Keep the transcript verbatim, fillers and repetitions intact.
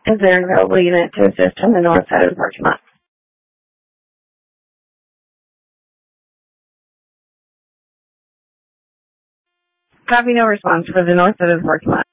Is there an available unit to assist on the north side of the parking lot? Copy, no response for the north side of the parking lot.